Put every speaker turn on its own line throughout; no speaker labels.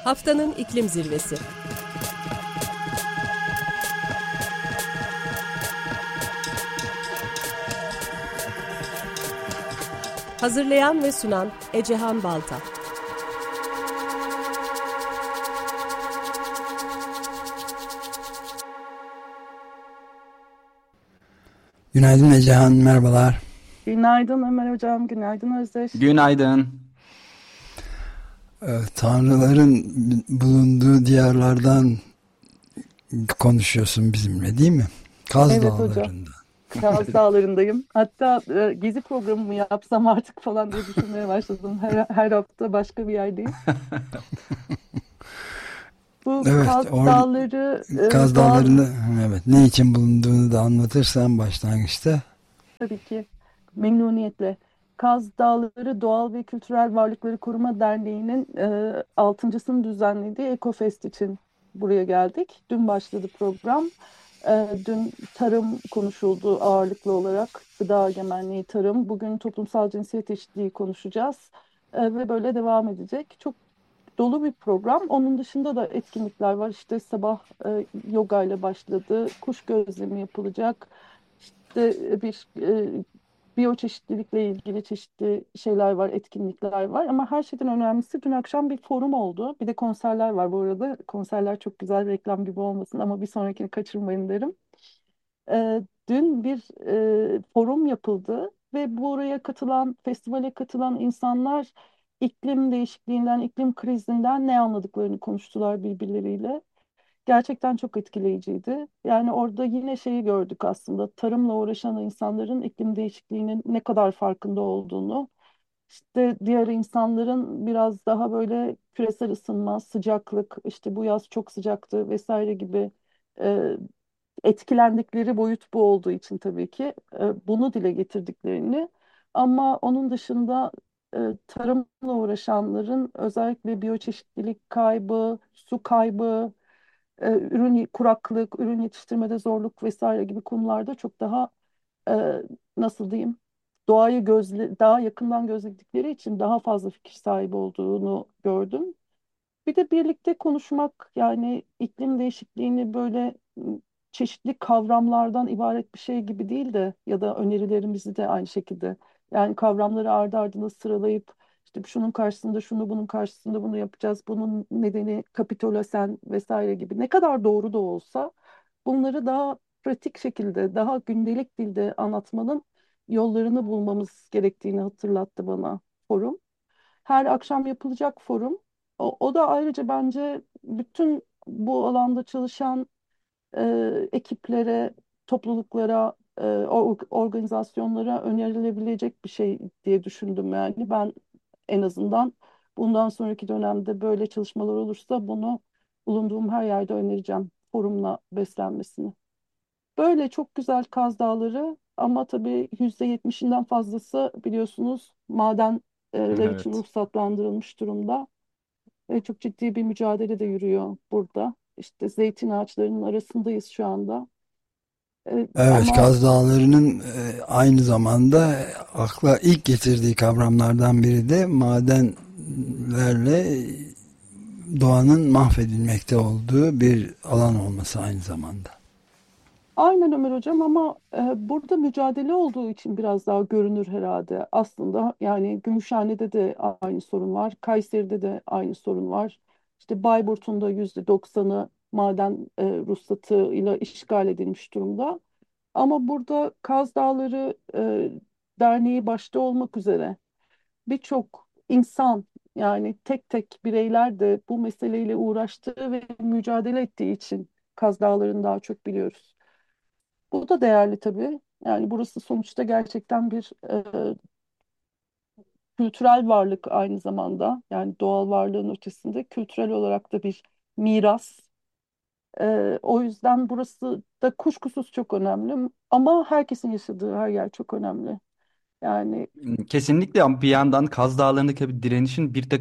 Haftanın iklim zirvesi. Hazırlayan ve sunan Ecehan Balta.
Günaydın Ecehan, merhabalar.
Günaydın Ömer Hocam, günaydın Özdeş.
Günaydın.
Tanrıların bulunduğu diyarlardan konuşuyorsun bizimle, değil mi? Kaz
Evet hocam,
Dağları'nda.
Kaz Dağları'ndayım. Hatta gezi programı mı yapsam artık falan diye düşünmeye başladım. Her hafta başka bir yerdeyim. Bu
Evet,
Kaz Dağları
Kaz
doğal,
Dağları'nda, evet, ne için bulunduğunu da anlatırsan başlangıçta.
tabii ki memnuniyetle. Kaz Dağları Doğal ve Kültürel Varlıkları Koruma Derneği'nin 6.sını düzenlediği EcoFest için buraya geldik. Dün başladı program. Dün tarım konuşuldu ağırlıklı olarak. Gıda egemenliği, tarım. Bugün toplumsal cinsiyet eşitliği konuşacağız. Ve böyle devam edecek. Çok dolu bir program. Onun dışında da etkinlikler var. İşte sabah yoga ile başladı. Kuş gözlemi yapılacak. İşte biyoçeşitlilikle ilgili çeşitli şeyler var, etkinlikler var. Ama her şeyden önemlisi dün akşam bir forum oldu. Bir de konserler var bu arada. Konserler çok güzel, reklam gibi olmasın ama bir sonrakini kaçırmayın derim. Dün bir forum yapıldı ve buraya katılan, festivale katılan insanlar iklim değişikliğinden, iklim krizinden ne anladıklarını konuştular birbirleriyle. Gerçekten çok etkileyiciydi. Yani orada yine şeyi gördük aslında. Tarımla uğraşan insanların iklim değişikliğinin ne kadar farkında olduğunu. İşte diğer insanların biraz daha böyle küresel ısınma, sıcaklık, işte bu yaz çok sıcaktı vesaire gibi e, etkilendikleri boyut bu olduğu için tabii ki bunu dile getirdiklerini, ama onun dışında tarımla uğraşanların özellikle biyoçeşitlilik kaybı, su kaybı, ürün kuraklık, ürün yetiştirmede zorluk vesaire gibi konularda çok daha e, nasıl diyeyim, daha yakından gözledikleri için daha fazla fikir sahibi olduğunu gördüm. Bir de birlikte konuşmak, yani iklim değişikliğini böyle çeşitli kavramlardan ibaret bir şey gibi değil de, ya da önerilerimizi de aynı şekilde, yani kavramları ardı ardına sıralayıp işte şunun karşısında şunu, bunun karşısında bunu yapacağız, bunun nedeni kapitülasyon vesaire gibi, ne kadar doğru da olsa bunları daha pratik şekilde, daha gündelik dilde anlatmanın yollarını bulmamız gerektiğini hatırlattı bana forum. Her akşam yapılacak forum. O da ayrıca bence bütün bu alanda çalışan ekiplere, topluluklara, organizasyonlara önerilebilecek bir şey diye düşündüm yani. Ben en azından bundan sonraki dönemde böyle çalışmalar olursa bunu bulunduğum her yerde önereceğim, forumla beslenmesini. Böyle çok güzel Kaz Dağları, ama tabii %70'inden fazlası biliyorsunuz madenler için
Evet.
ruhsatlandırılmış durumda. Ve çok ciddi bir mücadele de yürüyor burada. İşte zeytin ağaçlarının arasındayız şu anda.
Evet,
Ama
Kaz Dağları'nın aynı zamanda akla ilk getirdiği kavramlardan biri de madenlerle doğanın mahvedilmekte olduğu bir alan olması aynı zamanda.
aynen Ömer Hocam, ama burada mücadele olduğu için biraz daha görünür herhalde. Aslında yani Gümüşhane'de de aynı sorun var. Kayseri'de de aynı sorun var. İşte Bayburt'un da %90'ı maden ruhsatıyla işgal edilmiş durumda. Ama burada Kaz Dağları Derneği başta olmak üzere birçok insan, yani tek tek bireyler de bu meseleyle uğraştığı ve mücadele ettiği için Kaz Dağları'nı daha çok biliyoruz. Bu da değerli tabii. Yani burası sonuçta gerçekten bir kültürel varlık aynı zamanda. Yani doğal varlığın ötesinde kültürel olarak da bir miras. O yüzden burası da kuşkusuz çok önemli. Ama herkesin yaşadığı her yer çok önemli. Yani
Kesinlikle, ama bir yandan Kaz Dağları'ndaki bir direnişin bir takım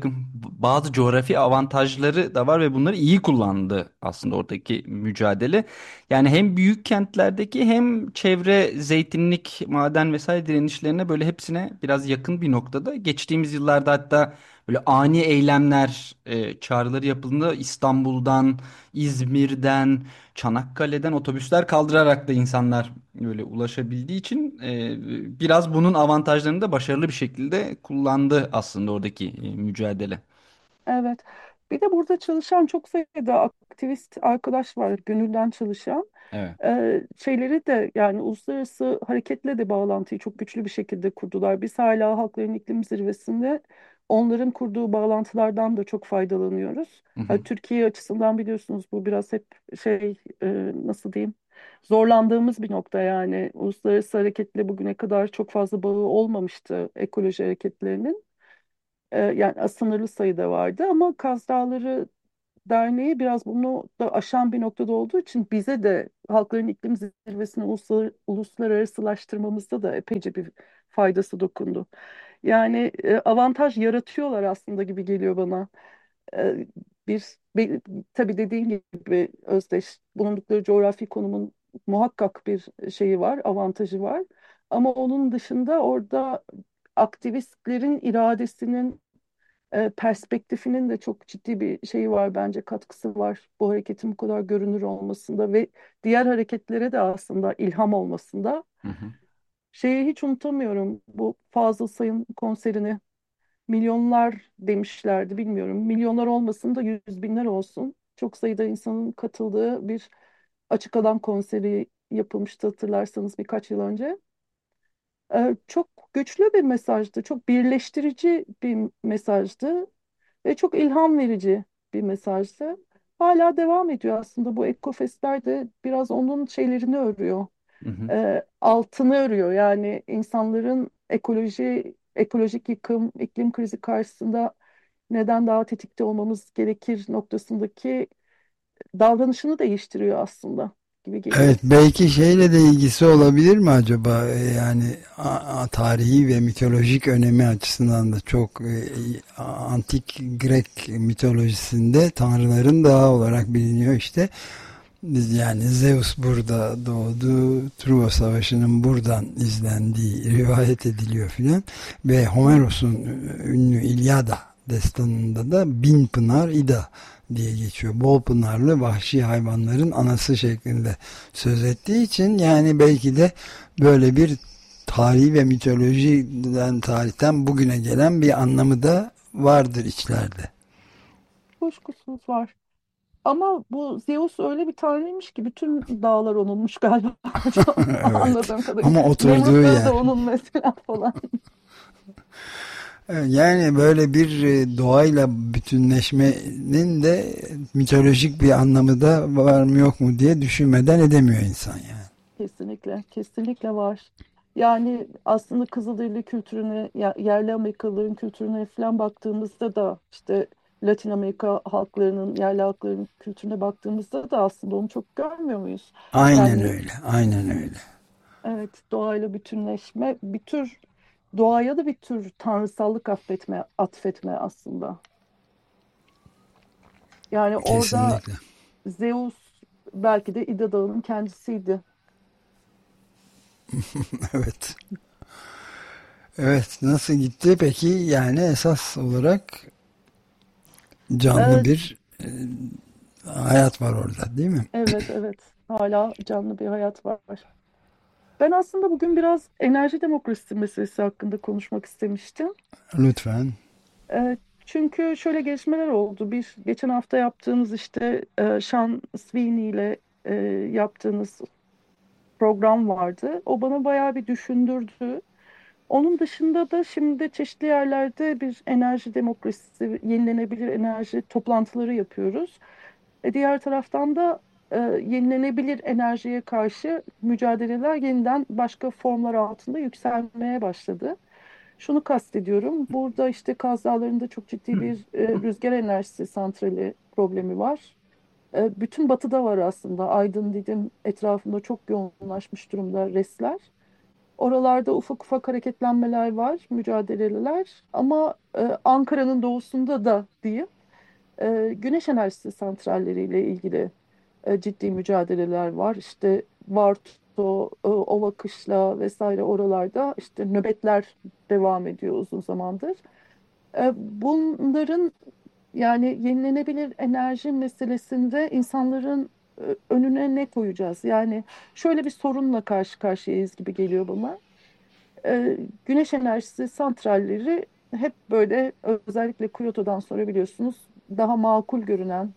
bazı coğrafi avantajları da var ve bunları iyi kullandı aslında oradaki mücadele. Yani hem büyük kentlerdeki hem çevre zeytinlik, maden vesaire direnişlerine böyle hepsine biraz yakın bir noktada. Geçtiğimiz yıllarda hatta böyle ani eylemler, çağrıları yapıldığında İstanbul'dan, İzmir'den, Çanakkale'den otobüsler kaldırarak da insanlar böyle ulaşabildiği için biraz bunun avantajlarını da başarılı bir şekilde kullandı aslında oradaki mücadele.
Evet. Bir de burada çalışan çok sayıda aktivist arkadaş var, gönülden çalışan.
Evet.
Şeyleri de yani uluslararası hareketle de bağlantıyı çok güçlü bir şekilde kurdular. Biz hala Halkların İklim Zirvesi'nde onların kurduğu bağlantılardan da çok faydalanıyoruz.
Hı hı.
Türkiye açısından biliyorsunuz bu biraz hep nasıl diyeyim, zorlandığımız bir nokta yani. Uluslararası hareketle bugüne kadar çok fazla bağı olmamıştı ekoloji hareketlerinin. Yani sınırlı sayıda vardı ama Kaz Dağları Derneği biraz bunu da aşan bir noktada olduğu için bize de Halkların İklim Zirvesi'ni uluslararasılaştırmamızda da epeyce bir faydası dokundu. Yani avantaj yaratıyorlar aslında gibi geliyor bana. E, bir be- tabii dediğin gibi Özdeş, bulundukları coğrafi konumun muhakkak bir şeyi var, avantajı var. Ama onun dışında orada aktivistlerin iradesinin perspektifinin de çok ciddi bir şeyi var, bence katkısı var bu hareketin bu kadar görünür olmasında ve diğer hareketlere de aslında ilham olmasında.
Hı hı.
Şeyi hiç unutamıyorum, bu Fazıl Say'ın konserini milyonlar demişlerdi, bilmiyorum milyonlar olmasın da yüz binler olsun, çok sayıda insanın katıldığı bir açık alan konseri yapılmıştı hatırlarsanız birkaç yıl önce. Çok güçlü bir mesajdı, çok birleştirici bir mesajdı. Ve çok ilham verici bir mesajdı. Hala devam ediyor aslında, bu Ekofestler de biraz onun şeylerini örüyor.
Hı hı.
Altını örüyor. Yani insanların ekolojik yıkım, iklim krizi karşısında neden daha tetikte olmamız gerekir noktasındaki davranışını değiştiriyor aslında gibi
Evet,
geliyor.
belki şeyle de ilgisi olabilir mi acaba? Yani tarihi ve mitolojik önemi açısından da çok antik Grek mitolojisinde tanrıların dağı olarak biliniyor işte. Yani Zeus burada doğdu, Truva Savaşı'nın buradan izlendiği rivayet ediliyor filan ve Homeros'un ünlü İlyada destanında da bin pınar İda diye geçiyor. Bol pınarlı vahşi hayvanların anası şeklinde söz ettiği için yani belki de böyle bir tarihi ve mitolojiden tarihten bugüne gelen bir anlamı da vardır içlerde.
Kuşkusuz var. Ama bu Zeus öyle bir tanrıymış ki bütün dağlar onunmuş galiba hocam,
Evet.
anladığım kadarıyla.
Ama oturduğu
Nemrut Dağı da
yer.
onun mesela falan.
Evet, yani böyle bir doğayla bütünleşmenin de mitolojik bir anlamı da var mı yok mu diye düşünmeden edemiyor insan yani.
Kesinlikle, kesinlikle var. Yani aslında Kızılderili kültürüne, yerli Amerikalıların kültürüne falan baktığımızda da işte Latin Amerika halklarının, yerli halkların kültürüne baktığımızda da aslında onu çok görmüyor muyuz?
Aynen
Yani
öyle. Aynen öyle.
evet, doğayla bütünleşme, bir tür doğaya da bir tür tanrısallık atfetme aslında. Yani orada
Kesinlikle.
Zeus belki de İda Dağı'nın kendisiydi.
Evet. Evet. Nasıl gitti peki? Yani esas olarak canlı
Evet,
bir hayat var orada değil mi?
evet, evet. Hala canlı bir hayat var. Ben aslında bugün biraz enerji demokrasisi meselesi hakkında konuşmak istemiştim.
Lütfen.
Çünkü şöyle gelişmeler oldu. Bir geçen hafta yaptığımız işte Sean Sweeney ile yaptığımız program vardı. O bana bayağı bir düşündürdü. Onun dışında da şimdi çeşitli yerlerde bir enerji demokrasisi, yenilenebilir enerji toplantıları yapıyoruz. Diğer taraftan da yenilenebilir enerjiye karşı mücadeleler yeniden başka formlar altında yükselmeye başladı. Şunu kastediyorum. Burada işte Kaz Dağları'nda çok ciddi bir rüzgar enerjisi santrali problemi var. Bütün batıda var aslında. Aydın, Didim etrafında çok yoğunlaşmış durumda RES'ler. Oralarda ufak ufak hareketlenmeler var, mücadeleler. Ama Ankara'nın doğusunda da diyeyim, güneş enerjisi santralleriyle ilgili ciddi mücadeleler var. İşte Varto, Ovakışla vesaire oralarda işte nöbetler devam ediyor uzun zamandır. Bunların yani yenilenebilir enerji meselesinde insanların önüne ne koyacağız? Yani şöyle bir sorunla karşı karşıyayız gibi geliyor bana. Güneş enerjisi santralleri hep böyle özellikle Kyoto'dan sonra biliyorsunuz daha makul görünen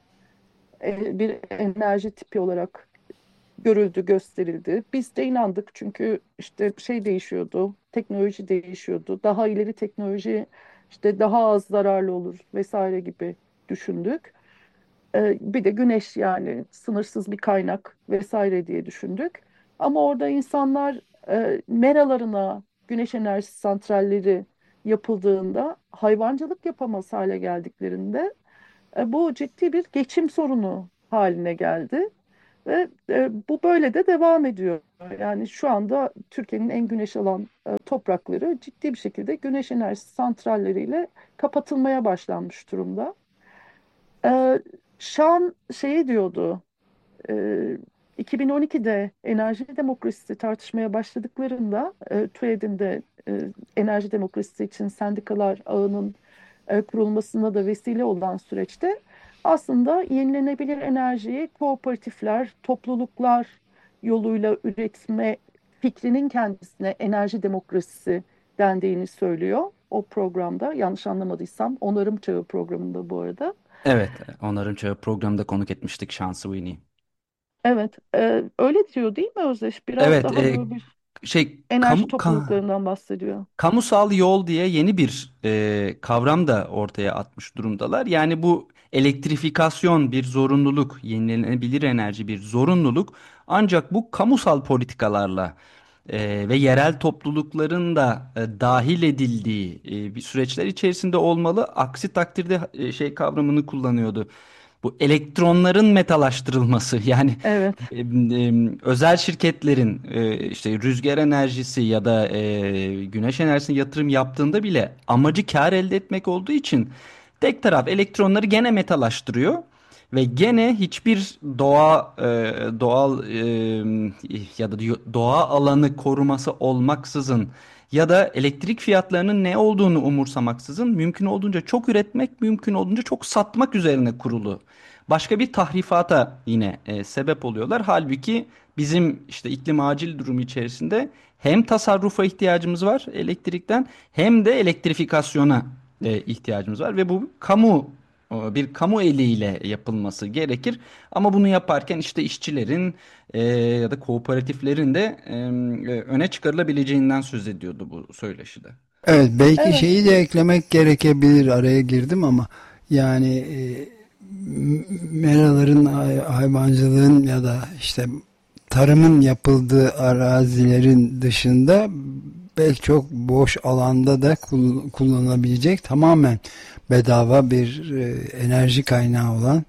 bir enerji tipi olarak görüldü, gösterildi. Biz de inandık çünkü işte şey değişiyordu, teknoloji değişiyordu. Daha ileri teknoloji işte daha az zararlı olur vesaire gibi düşündük. Bir de güneş yani sınırsız bir kaynak vesaire diye düşündük. Ama orada insanlar meralarına güneş enerjisi santralleri yapıldığında hayvancılık yapamaz hale geldiklerinde bu ciddi bir geçim sorunu haline geldi. Ve bu böyle de devam ediyor. Yani şu anda Türkiye'nin en güneş alan toprakları ciddi bir şekilde güneş enerjisi santralleriyle kapatılmaya başlanmış durumda. E, Şan şeyi diyordu, e, 2012'de enerji demokrasisi tartışmaya başladıklarında TÜED'in de enerji demokrasisi için sendikalar ağının kurulmasına da vesile olan süreçte aslında yenilenebilir enerjiyi kooperatifler, topluluklar yoluyla üretme fikrinin kendisine enerji demokrasisi dendiğini söylüyor o programda. Yanlış anlamadıysam Onarım Çağı programında bu arada.
Evet, onların çoğu programda konuk etmiştik Sean Sweeney.
Evet, öyle diyor değil mi Özdeş? Biraz
Evet,
daha böyle bir
şey
enerji topluluklarından bahsediyor.
kamusal yol diye yeni bir kavram da ortaya atmış durumdalar. Yani bu elektrifikasyon bir zorunluluk, yenilenebilir enerji bir zorunluluk. Ancak bu kamusal politikalarla ve yerel toplulukların da dahil edildiği bir süreçler içerisinde olmalı. Aksi takdirde şey kavramını kullanıyordu. Bu elektronların metalaştırılması yani
Evet,
özel şirketlerin işte rüzgar enerjisi ya da güneş enerjisine yatırım yaptığında bile amacı kar elde etmek olduğu için tek taraf elektronları gene metalaştırıyor ve gene hiçbir doğal ya da doğa alanı koruması olmaksızın ya da elektrik fiyatlarının ne olduğunu umursamaksızın mümkün olduğunca çok üretmek, mümkün olduğunca çok satmak üzerine kurulu. Başka bir tahrifata yine sebep oluyorlar. Halbuki bizim işte iklim acil durumu içerisinde hem tasarrufa ihtiyacımız var elektrikten hem de elektrifikasyona ihtiyacımız var ve bu bir kamu eliyle yapılması gerekir. Ama bunu yaparken işte işçilerin ya da kooperatiflerin de öne çıkarılabileceğinden söz ediyordu bu söyleşide.
Evet, belki
evet.
şeyi de eklemek gerekebilir, araya girdim ama yani meraların, hayvancılığın ya da işte tarımın yapıldığı arazilerin dışında belki çok boş alanda da kullanılabilecek tamamen bedava bir enerji kaynağı olan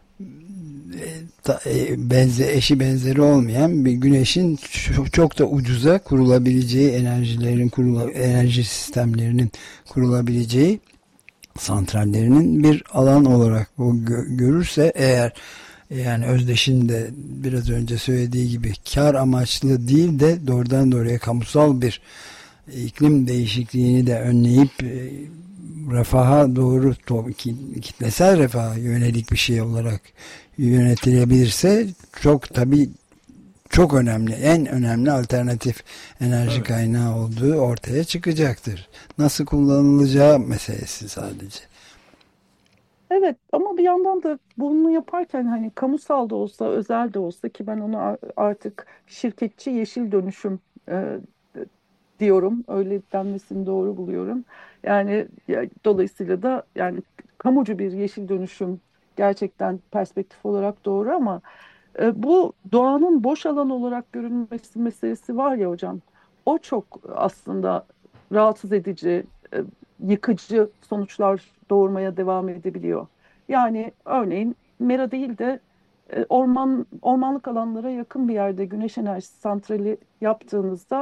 eşi benzeri olmayan bir güneşin çok da ucuza kurulabileceği enerji sistemlerinin kurulabileceği santrallerinin bir alan olarak bu görürse eğer, yani Özdeş'in de biraz önce söylediği gibi kar amaçlı değil de doğrudan doğruya kamusal bir iklim değişikliğini de önleyip refaha doğru, kitlesel refaha yönelik bir şey olarak yönetilebilirse çok tabii çok önemli, en önemli alternatif enerji
Evet.
kaynağı olduğu ortaya çıkacaktır. Nasıl kullanılacağı meselesi sadece.
Evet ama bir yandan da bunu yaparken hani kamusal da olsa özel de olsa ki ben onu artık şirketçi yeşil dönüşüm diyorum. Öyle denmesini doğru buluyorum. Yani dolayısıyla da yani kamucu bir yeşil dönüşüm gerçekten perspektif olarak doğru ama bu doğanın boş alan olarak görünmesi meselesi var ya hocam. O çok aslında rahatsız edici, yıkıcı sonuçlar doğurmaya devam edebiliyor. Yani örneğin mera değil de ormanlık alanlara yakın bir yerde güneş enerjisi santrali yaptığınızda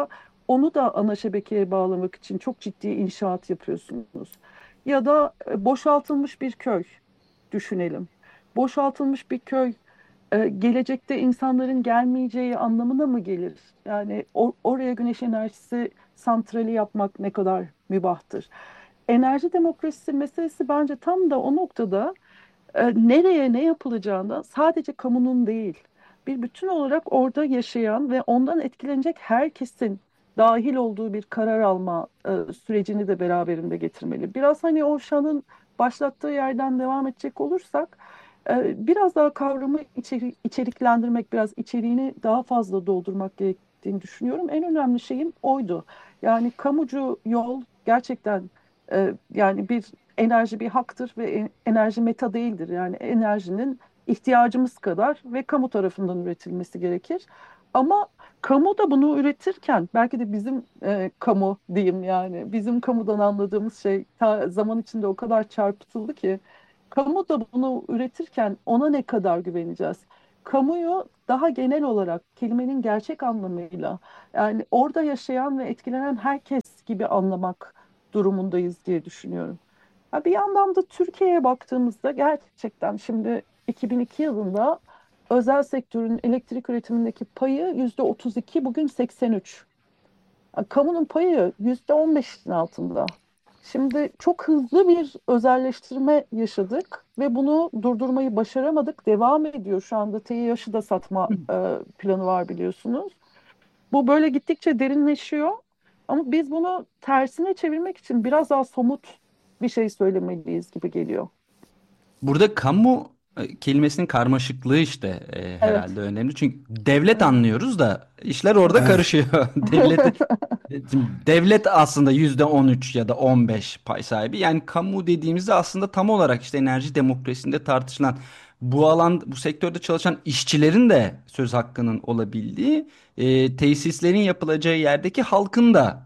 onu da ana şebekeye bağlamak için çok ciddi inşaat yapıyorsunuz. Ya da boşaltılmış bir köy düşünelim. Boşaltılmış bir köy gelecekte insanların gelmeyeceği anlamına mı gelir? Yani oraya güneş enerjisi santrali yapmak ne kadar mübahtır? Enerji demokrasisi meselesi bence tam da o noktada nereye ne yapılacağında sadece kamunun değil, bir bütün olarak orada yaşayan ve ondan etkilenecek herkesin dahil olduğu bir karar alma sürecini de beraberinde getirmeli. Biraz hani o Şan'ın başlattığı yerden devam edecek olursak, biraz daha kavramı içeriklendirmek, biraz içeriğini daha fazla doldurmak gerektiğini düşünüyorum. En önemli şeyim oydu. Yani kamucu yol gerçekten yani bir enerji bir haktır ve enerji meta değildir. Yani enerjinin ihtiyacımız kadar ve kamu tarafından üretilmesi gerekir. Ama kamu da bunu üretirken belki de bizim kamu diyeyim, yani bizim kamudan anladığımız şey zaman içinde o kadar çarpıtıldı ki kamu da bunu üretirken ona ne kadar güveneceğiz? Kamuyu daha genel olarak kelimenin gerçek anlamıyla, yani orada yaşayan ve etkilenen herkes gibi anlamak durumundayız diye düşünüyorum. Ha, bir yandan da Türkiye'ye baktığımızda gerçekten şimdi 2002 yılında özel sektörün elektrik üretimindeki payı %32, bugün 83. Ha, kamunun payı %15'in altında. Şimdi çok hızlı bir özelleştirme yaşadık ve bunu durdurmayı başaramadık. Devam ediyor şu anda. TİH'ı da satma planı var biliyorsunuz. Bu böyle gittikçe derinleşiyor. Ama biz bunu tersine çevirmek için biraz daha somut bir şey söylemeliyiz gibi geliyor.
Burada kamu kelimesinin karmaşıklığı işte herhalde
Evet,
önemli. Çünkü devlet
evet.
anlıyoruz da işler orada
Evet.
karışıyor. Devlet aslında %13 ya da 15 pay sahibi. Yani kamu dediğimizde aslında tam olarak işte enerji demokrasisinde tartışılan bu alan, bu sektörde çalışan işçilerin de söz hakkının olabildiği, tesislerin yapılacağı yerdeki halkın da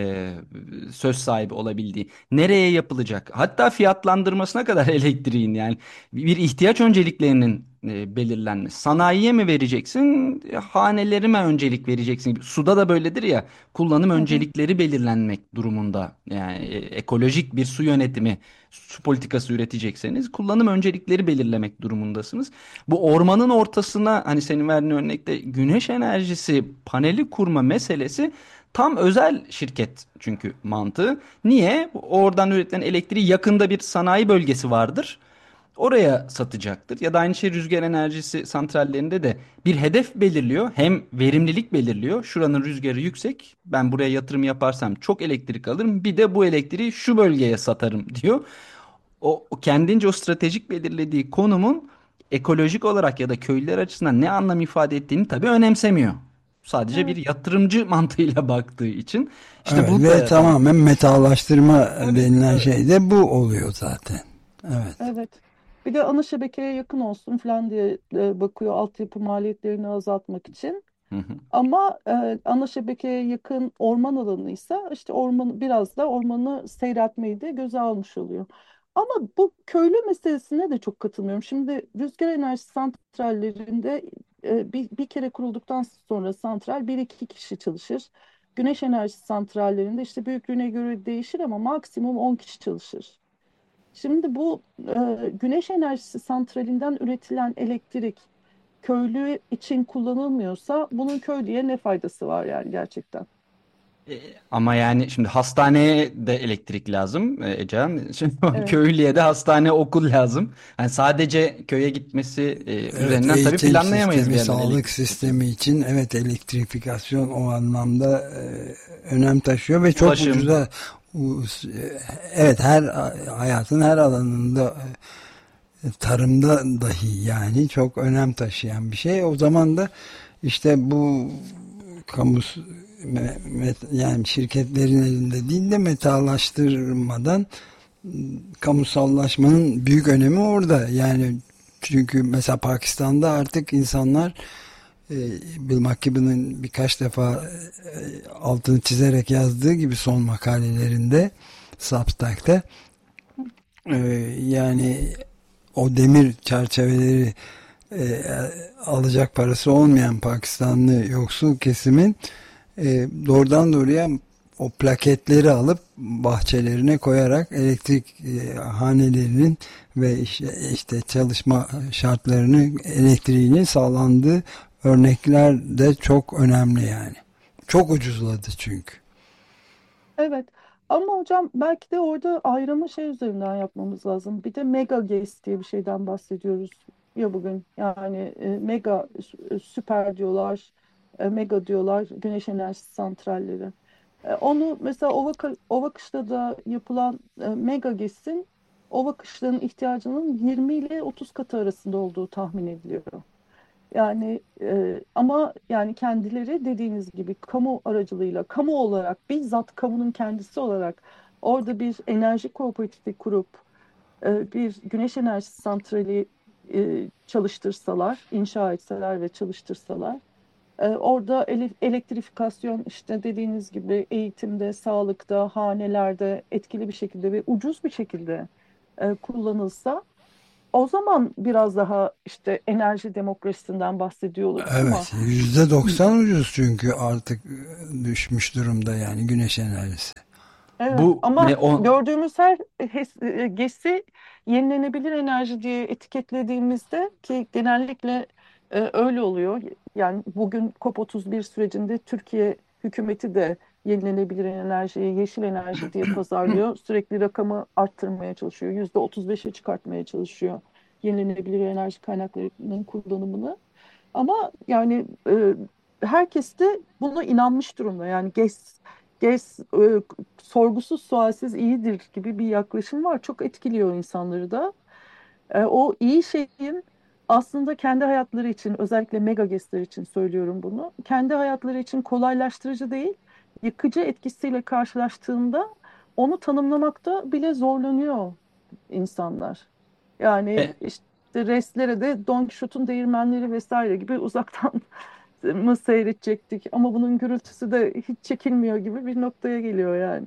söz sahibi olabildiği, nereye yapılacak, hatta fiyatlandırmasına kadar elektriğin, yani bir ihtiyaç önceliklerinin belirlenmesi. Sanayiye mi vereceksin, haneleri mi öncelik vereceksin gibi. Suda da böyledir ya, kullanım
Hı hı,
öncelikleri belirlenmek durumunda. Yani ekolojik bir su yönetimi, su politikası üretecekseniz kullanım öncelikleri belirlemek durumundasınız. Bu ormanın ortasına, hani senin verdiğin örnekte güneş enerjisi paneli kurma meselesi tam özel şirket çünkü mantığı. Niye? Oradan üretilen elektriği, yakında bir sanayi bölgesi vardır. Oraya satacaktır. Ya da aynı şey rüzgar enerjisi santrallerinde de bir hedef belirliyor. Hem verimlilik belirliyor. Şuranın rüzgarı yüksek. Ben buraya yatırım yaparsam çok elektrik alırım. Bir de bu elektriği şu bölgeye satarım diyor. O kendince o stratejik belirlediği konumun ekolojik olarak ya da köylüler açısından ne anlam ifade ettiğini tabii önemsemiyor. Sadece bir
evet,
yatırımcı mantığıyla baktığı için işte
Evet, ve
burada ben
tamamen metallaştırma
evet,
denilen
evet,
şey de bu oluyor zaten. Evet.
evet. Bir de ana şebekeye yakın olsun falan diye bakıyor altyapı maliyetlerini azaltmak için.
Hı hı.
Ama ana şebekeye yakın orman alanıysa işte ormanı biraz da ormanı seyretmeyi de göze almış oluyor. Ama bu köylü meselesine de çok katılmıyorum. Şimdi rüzgar enerji santrallerinde bir kere kurulduktan sonra santral bir iki kişi çalışır. Güneş enerji santrallerinde işte büyüklüğüne göre değişir ama maksimum 10 kişi çalışır. Şimdi bu güneş enerjisi santralinden üretilen elektrik köylü için kullanılmıyorsa bunun köylüye ne faydası var yani gerçekten?
Ama yani şimdi hastaneye de elektrik lazım Ecehan. Şimdi
Evet,
köylüye de hastane, okul lazım. Yani sadece köye gitmesi
Evet,
üzerinden tabii
eğitim
planlayamayız bir
sistemi,
yerden
sağlık
elektrik istasyonu.
sistemi için evet elektrifikasyon o anlamda önem taşıyor ve çok
Ulaşım.
ucuza evet hayatın her alanında tarımda dahi yani çok önem taşıyan bir şey. O zaman da işte bu kamu yani şirketlerin elinde değil de metallaştırmadan kamusallaşmanın büyük önemi orada. Yani çünkü mesela Pakistan'da artık insanlar Bill McKibben'ın birkaç defa altını çizerek yazdığı gibi son makalelerinde Substack'te e, yani o demir çerçeveleri alacak parası olmayan Pakistanlı yoksul kesimin Doğrudan doğruya o plaketleri alıp bahçelerine koyarak elektrik hanelerinin ve işte çalışma şartlarını, elektriğinin sağlandığı örnekler de çok önemli yani. Çok ucuzladı çünkü.
Evet. Ama hocam belki de orada ayrımı şey üzerinden yapmamız lazım. Bir de mega gas diye bir şeyden bahsediyoruz ya bugün. Yani mega süper diyorlar, mega diyorlar güneş enerjisi santralleri. Onu mesela Ova Kışla'da yapılan mega gas'in Ova Kışla'nın ihtiyacının 20 ile 30 katı arasında olduğu tahmin ediliyor. Yani ama yani kendileri dediğiniz gibi kamu aracılığıyla, kamu olarak, bizzat kamunun kendisi olarak orada bir enerji kooperatifi kurup bir güneş enerjisi santrali çalıştırsalar, inşa etseler ve çalıştırsalar, orada elektrifikasyon işte dediğiniz gibi eğitimde, sağlıkta, hanelerde etkili bir şekilde ve ucuz bir şekilde kullanılsa, o zaman biraz daha işte enerji demokrasisinden bahsediyor oluruz ama
Evet, %90 ucuz çünkü artık düşmüş durumda yani güneş enerjisi.
evet,
Bu
ama gördüğümüz her GES'i yenilenebilir enerji diye etiketlediğimizde ki genellikle öyle oluyor. Yani bugün COP31 sürecinde Türkiye hükümeti de yenilenebilir enerjiyi yeşil enerji diye pazarlıyor. Sürekli rakamı arttırmaya çalışıyor. %35'e çıkartmaya çalışıyor yenilenebilir enerji kaynaklarının kullanımını. Ama yani herkes de buna inanmış durumda. Yani GES sorgusuz sualsiz iyidir gibi bir yaklaşım var. Çok etkiliyor insanları da. O iyi şeyin aslında kendi hayatları için, özellikle mega GES'ler için söylüyorum bunu. Kendi hayatları için kolaylaştırıcı değil, yıkıcı etkisiyle karşılaştığında onu tanımlamakta bile zorlanıyor insanlar. Yani
e,
işte restlere de Don Quixote'un değirmenleri vesaire gibi uzaktan mı seyredecektik ama bunun gürültüsü de hiç çekilmiyor gibi bir noktaya geliyor yani.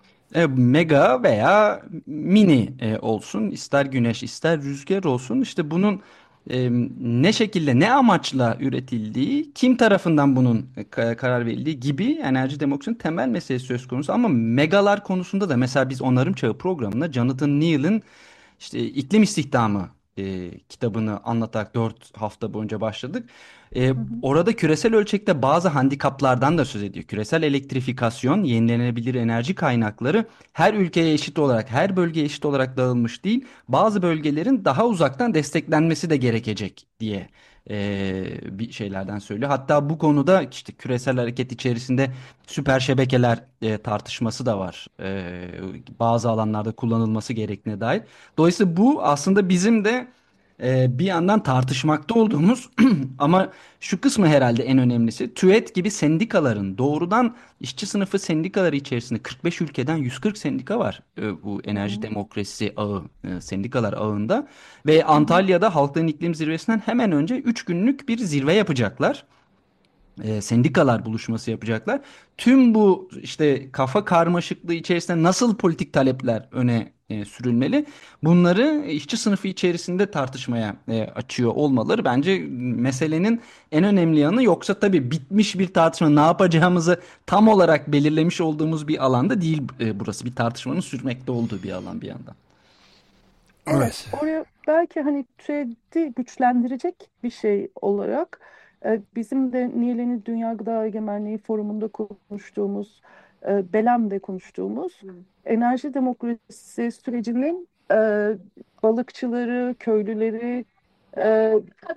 Mega veya mini olsun, ister güneş ister rüzgar olsun, işte bunun ne şekilde ne amaçla üretildiği, kim tarafından bunun karar verildiği gibi enerji demokrasinin temel meselesi söz konusu. Ama megalar konusunda da mesela biz Onarım Çağı programında Jonathan Neal'ın işte iklim istihdamı kitabını anlatarak 4 hafta boyunca başladık.
Hı hı.
Orada küresel ölçekte bazı handikaplardan da söz ediyor. Küresel elektrifikasyon, yenilenebilir enerji kaynakları her ülkeye eşit olarak, her bölgeye eşit olarak dağılmış değil. Bazı bölgelerin daha uzaktan desteklenmesi de gerekecek diye bir şeylerden söylüyor. Hatta bu konuda işte küresel hareket içerisinde süper şebekeler tartışması da var. Bazı alanlarda kullanılması gerektiğine dair. Dolayısıyla bu aslında bizim de bir yandan tartışmakta olduğumuz ama şu kısmı herhalde en önemlisi. TÜET gibi sendikaların doğrudan işçi sınıfı sendikaları içerisinde 45 ülkeden 140 sendika var bu
Hı
enerji
hı.
demokrasi ağı, sendikalar ağında. Ve
Hı hı.
Antalya'da Halkların İklim Zirvesi'nden hemen önce 3 günlük bir zirve yapacaklar, sendikalar buluşması yapacaklar. Tüm bu işte kafa karmaşıklığı içerisinde nasıl politik talepler öne sürülmeli? Bunları işçi sınıfı içerisinde tartışmaya açıyor olmaları bence meselenin en önemli yanı. Yoksa tabii bitmiş bir tartışma, ne yapacağımızı tam olarak belirlemiş olduğumuz bir alanda değil burası. Bir tartışmanın sürmekte olduğu bir alan bir yandan.
Evet,
Evet.
oraya belki hani TÜED'i güçlendirecek bir şey olarak bizim de Niyelen'i Dünya Gıda Egemenliği Forumu'nda konuştuğumuz, Belem'de konuştuğumuz enerji demokrasi sürecinin balıkçıları, köylüleri, e,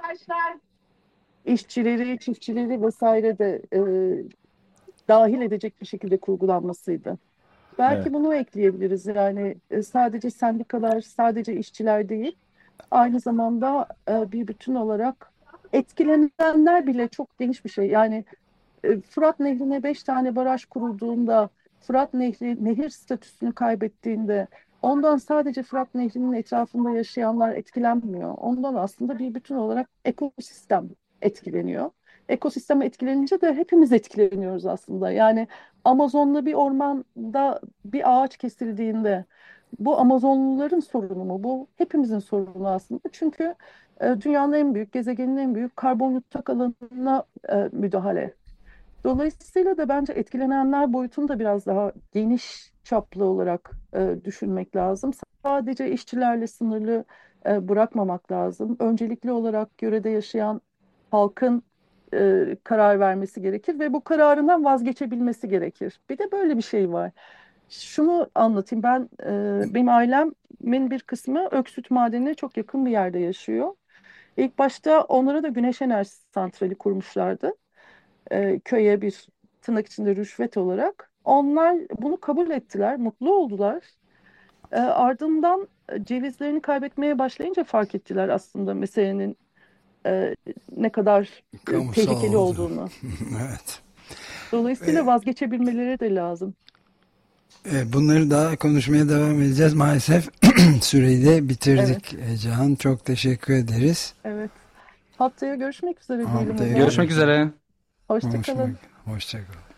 işçileri, çiftçileri vesaire de dahil edecek bir şekilde kurgulanmasıydı.
Evet.
Belki bunu ekleyebiliriz. Yani sadece sendikalar, sadece işçiler değil, aynı zamanda bir bütün olarak etkilenenler bile çok geniş bir şey. Yani Fırat Nehri'ne 5 tane baraj kurulduğunda, Fırat Nehri nehir statüsünü kaybettiğinde, ondan sadece Fırat Nehri'nin etrafında yaşayanlar etkilenmiyor. Ondan aslında bir bütün olarak ekosistem etkileniyor. Ekosistem etkilenince de hepimiz etkileniyoruz aslında. Yani Amazon'da bir ormanda bir ağaç kesildiğinde bu Amazonluların sorunu mu? Bu hepimizin sorunu aslında. Çünkü dünyanın en büyük, gezegenin en büyük karbon yutak alanına müdahale. Dolayısıyla da bence etkilenenler boyutunu da biraz daha geniş çaplı olarak düşünmek lazım. Sadece işçilerle sınırlı bırakmamak lazım. Öncelikli olarak yörede yaşayan halkın karar vermesi gerekir ve bu kararından vazgeçebilmesi gerekir. Bir de böyle bir şey var. Şunu anlatayım. Benim ailemin bir kısmı Öksüt Madeni'ne çok yakın bir yerde yaşıyor. İlk başta onlara da güneş enerjisi santrali kurmuşlardı, köye bir tırnak içinde rüşvet olarak. Onlar bunu kabul ettiler, mutlu oldular. Ardından cevizlerini kaybetmeye başlayınca fark ettiler aslında meselenin e, ne kadar
Kamusal
tehlikeli
oldu.
olduğunu.
Evet.
Dolayısıyla
Ve
vazgeçebilmeleri de lazım.
bunları daha konuşmaya devam edeceğiz. Maalesef süreyi de
Evet,
bitirdik. Cihan, çok teşekkür ederiz.
evet. Haftaya görüşmek üzere diyelim o
Haftaya
zaman.
Görüşmek
görüşmek.
üzere.
Hoşça
Hoşça
kalın.
hoşça kal.